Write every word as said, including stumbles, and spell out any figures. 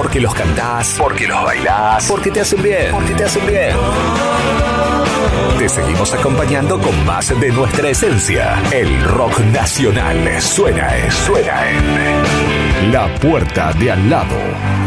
Porque los cantás, porque los bailás, porque te hacen bien, porque te hacen bien. Te seguimos acompañando con más de nuestra esencia. El rock nacional suena en, suena en La Puerta de Al Lado.